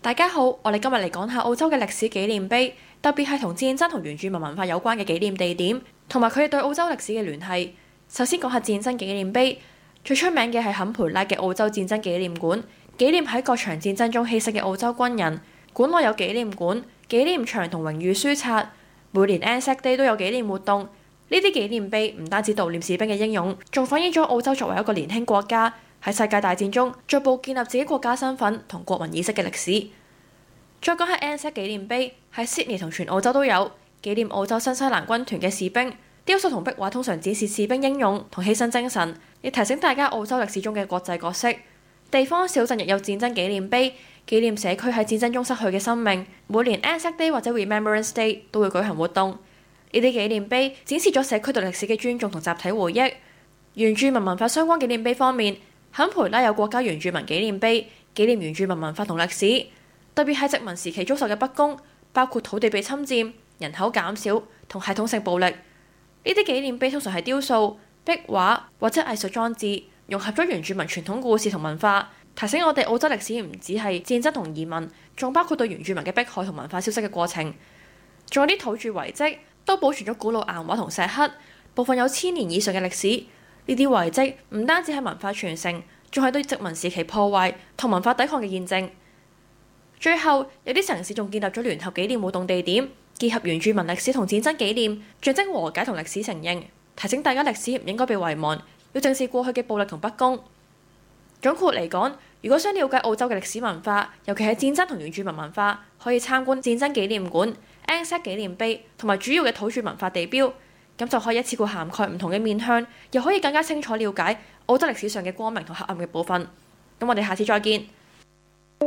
大家好，我哋今日嚟講下澳洲嘅歷史紀念碑，特別係同戰爭同原住民文化有關嘅紀念地點，同埋佢哋對澳洲歷史嘅聯繫。首先講下戰爭紀念碑，最出名嘅係坎培拉嘅澳洲戰爭紀念館，紀念喺各場戰爭中犧牲嘅澳洲軍人。館內有紀念館、紀念牆同榮譽書冊，每年 Anzac Day 都有紀念活動。呢啲紀念碑唔單止悼念士兵嘅英勇，仲反映咗澳洲作為一個年輕國家喺世界大戰中逐步建立自己國家身份同國民意識嘅歷史。再講下 Anzac 紀念碑，喺 Sydney 同全澳洲都有紀念澳洲新西蘭軍團嘅士兵。雕塑同壁畫通常展示士兵英勇同犧牲精神，亦提醒大家澳洲歷史中嘅國際角色。地方小鎮亦有戰爭紀念碑，紀念社區喺戰爭中失去嘅生命。每年 Anzac Day 或者 Remembrance Day 都會舉行活動。呢啲紀念碑展示咗社區對歷史嘅尊重同集體回憶。原住民文化相關紀念碑方面，坎培拉有國家原住民紀念碑，紀念原住民文化同歷史，特別係殖民時期遭受嘅不公，包括土地被侵佔、人口減少同系統性暴力。呢啲紀念碑通常係雕塑、壁畫或者藝術裝置，融合咗原住民傳統故事同文化，提醒我哋澳洲歷史唔只係戰爭同移民，仲包括對原住民嘅迫害同文化消失嘅過程。仲有啲土著遺跡都保存咗古老岩畫同石刻，部分有1000年以上嘅歷史。呢啲遺跡唔單止係文化傳承，仲係對殖民時期破壞同文化抵抗嘅見證。最後，有啲城市仲建立咗聯合紀念活動地點，結合原住民歷史同戰爭紀念，象徵和解同歷史承認，提醒大家歷史唔應該被遺忘，要正視過去嘅暴力同不公。總括嚟講，如果想了解澳洲嘅歷史文化，尤其係戰爭同原住民文化，可以參觀戰爭紀念館、Anzac 紀念碑同埋主要嘅土著文化地標，咁就可以一次過涵蓋唔同嘅面向，又可以更加清楚了解澳洲歷史上嘅光明同黑暗嘅部分。咁我哋下次再見。